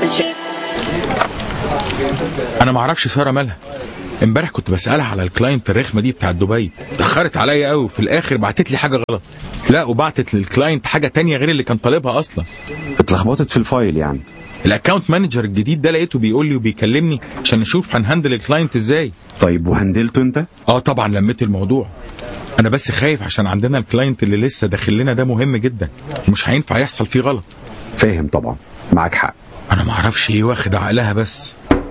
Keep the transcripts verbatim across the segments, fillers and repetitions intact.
انا ما اعرفش ساره مالها. امبارح كنت بسالها على الكلاينت الرخمه دي بتاعت دبي، اتاخرت عليا قوي وفي الاخر بعتت لي حاجه غلط. لا وبعتت للكلاينت حاجه تانية غير اللي كان طالبها اصلا. اتلخبطت في الفايل يعني. الاكاونت مانجر الجديد ده لقيته بيقول لي وبيكلمني عشان نشوف هنهندل الكلاينت ازاي. طيب وهندلته انت؟ اه طبعا لميت الموضوع. انا بس خايف عشان عندنا الكلاينت اللي لسه داخل لنا ده مهم جدا، مش هينفع يحصل فيه غلط. فاهم طبعا، معاك حق. انا ما اعرفش ايه واخد عقلها بس.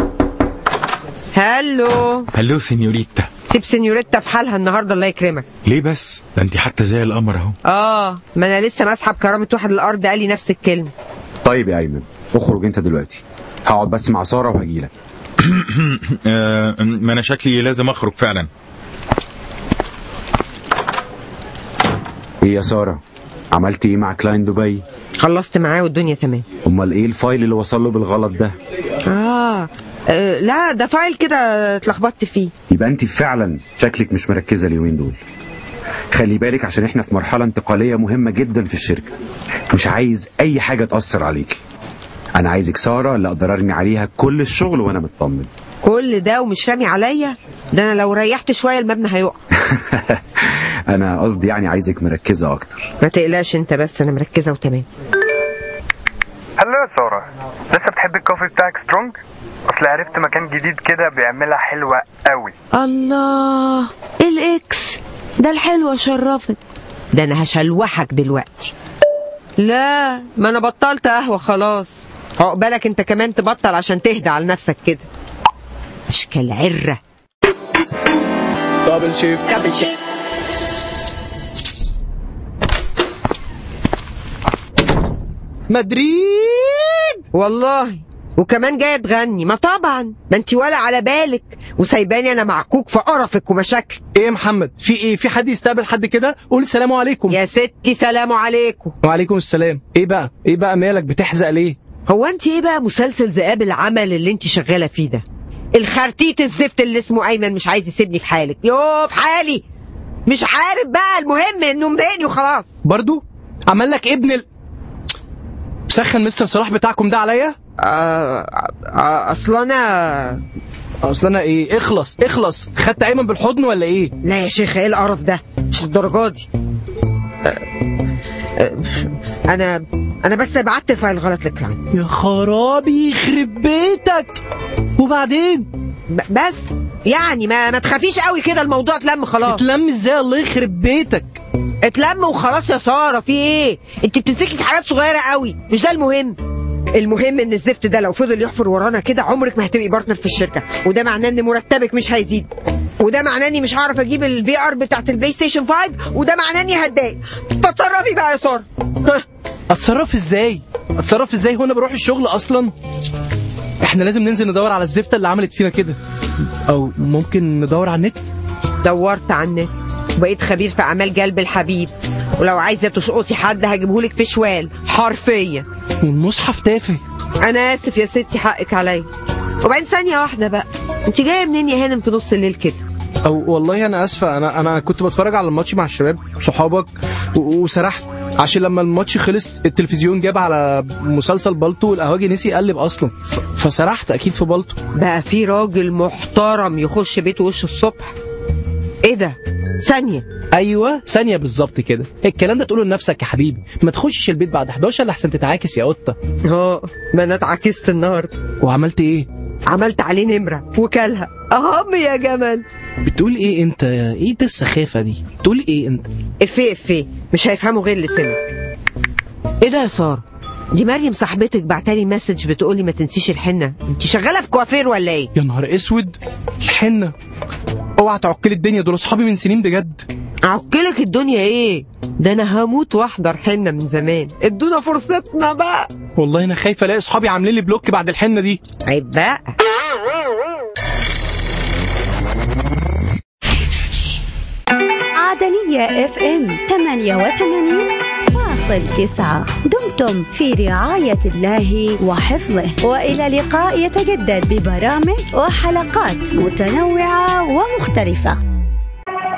هلو هلو سينيوريتا. سيب سينيوريتا في حالها النهارده الله يكرمك. ليه بس؟ ده انت حتى زي القمر اهو. اه ما انا لسه مسحب كرامه واحد الارض قال لي نفس الكلمه. طيب يا ايمن اخرج انت دلوقتي، هقعد بس مع ساره وهجيلك. آه ما انا شكلي لازم اخرج فعلا. ايه يا ساره، عملت ايه مع كلاين دبي؟ خلصت معاه والدنيا تمام. امال ايه الفايل اللي وصل له بالغلط ده؟ آه. اه لا ده فايل كده اتلخبطت فيه. يبقى انت فعلا شكلك مش مركزه اليومين دول. خلي بالك عشان احنا في مرحله انتقاليه مهمه جدا في الشركه، مش عايز اي حاجه تاثر عليك. انا عايزك ساره اللي اقدر ارمي عليها كل الشغل وانا مطمن. كل ده ومش رامي عليا؟ ده انا لو ريحت شويه المبنى هيقع. انا قصدي يعني عايزك مركزه اكتر. ما تقلقش انت بس، انا مركزه وتمام. هلو يا ساره، لسه بتحبي الكوفي بتاعك سترونج؟ اصل عرفت مكان جديد كده بيعملها حلوه قوي. الله الاكس ده الحلوه شرفت. ده انا هشلوحك دلوقتي. لا ما انا بطلت قهوه خلاص. عقبالك انت كمان تبطل عشان تهدى على نفسك كده. اشكال عره. دبل شيفت دبل شيفت. مدريد والله، وكمان جايه تغني. ما طبعا ما انت ولا على بالك وسايباني انا معكوك في قرفك ومشاكل. ايه يا محمد، في ايه؟ في حد يستقبل حد كده؟ قول سلام عليكم. يا ستي سلام عليكم. وعليكم السلام. ايه بقى ايه بقى مالك بتحزق ليه؟ هو انت ايه بقى مسلسل ذئاب العمل اللي انت شغاله فيه ده؟ الخرتيت الزفت اللي اسمه ايمن مش عايز يسيبني في حالك. يوه في حالي مش عارف بقى، المهم انه مضايقني وخلاص. برضو عمل لك ابن ال... سخن مستر صلاح بتاعكم ده عليا؟ آه آه اصل انا اصل انا ايه؟ اخلص اخلص. خدت ايمن بالحضن ولا ايه؟ لا يا شيخ ايه القرف ده؟ مش الدرجه دي. آه آه انا انا بس بعت فايل غلط لكلاين. يا خرابي يخرب بيتك. وبعدين بس يعني ما ما تخافيش قوي كده، الموضوع اتلم خلاص. اتلم ازاي؟ الله يخرب بيتك. اتلم وخلاص يا ساره. في ايه؟ انت بتمسكي في حاجات صغيره قوي، مش ده المهم. المهم ان الزفت ده لو فضل يحفر ورانا كده عمرك ما هتبقي بارتنر في الشركه، وده معناه ان مرتبك مش هيزيد، وده معناه اني مش هعرف اجيب الفي ار بتاعت البلاي ستيشن خمسة، وده معناه اني هتضايق. فاتصرفي بقى يا ساره. اتصرف ازاي؟ اتصرف ازاي؟ هو انا بروح الشغل اصلا؟ احنا لازم ننزل ندور على الزفته اللي عملت فينا كده، او ممكن ندور على النت. دورت على النت وبقيت خبير في اعمال جلب الحبيب، ولو عايزه تشقطي حد هجيبهولك في شوال حرفيا. والمصحف تافه. انا اسف يا ستي حقك عليا. وبعدين ثانيه واحده بقى، انت جايه منين يا هانم في نص الليل كده؟ او والله انا اسفه، انا انا كنت بتفرج على الماتش مع الشباب صحابك وسرحت، عشان لما الماتش خلص التلفزيون جاب على مسلسل بالطو والقهوجي نسي يقلب اصلا، فسرحت اكيد في بالطو. بقى في راجل محترم يخش بيته وش الصبح؟ ايه ده؟ ثانيه. ايوه ثانيه بالظبط كده. الكلام ده تقوله لنفسك يا حبيبي، ما تخشش البيت بعد حداشر لحسن تتعاكس يا قطه. اه ما انا اتعكست النهارده. وعملت ايه؟ عملت عليه نمره وكلها. اهم يا جمل. بتقول ايه انت؟ ايه ده السخافه دي؟ بتقول ايه انت؟ افيه افيه مش هيفهموا غير اللي سمع. ايه ده يا ساره؟ دي مريم صاحبتك بعتالي مسج بتقولي ما تنسيش الحنه. انت شغاله في كوافير ولا ايه؟ يا نهار اسود. الحنه؟ اوعى تعكلي الدنيا، دول اصحابي من سنين بجد. اعكلك الدنيا ايه؟ ده انا هموت واحضر حنه من زمان. ادونا فرصتنا بقى. والله انا خايفه الاقي اصحابي عاملين لي بلوك بعد الحنه دي. عيب بقى. عدنية اف ام ثمانية وثمانين فاصل تسعة. دمتم في رعاية الله وحفظه، وإلى لقاء يتجدد ببرامج وحلقات متنوعة ومختلفة.